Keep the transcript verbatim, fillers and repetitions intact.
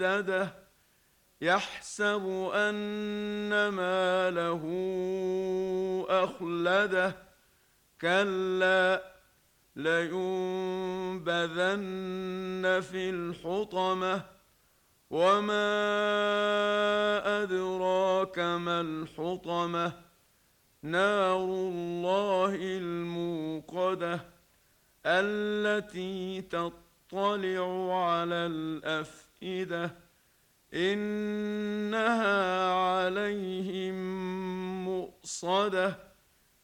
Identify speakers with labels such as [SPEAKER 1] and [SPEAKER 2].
[SPEAKER 1] عدده يحسب أن ماله أخلده كلا لينبذن في الحطمة وما أدراك ما الحطمة نار الله الموقدة التي تطلع على الأفئدة إنها عليهم مؤصدة